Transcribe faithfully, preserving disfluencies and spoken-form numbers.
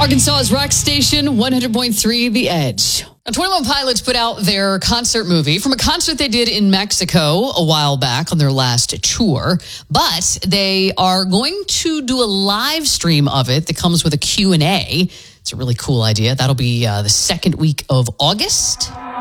Arkansas's rock station, one hundred point three The Edge. Now, twenty-one Pilots put out their concert movie from a concert they did in Mexico a while back on their last tour. But they are going to do a live stream of it that comes with a Q and A. It's a really cool idea. That'll be uh, the second week of August.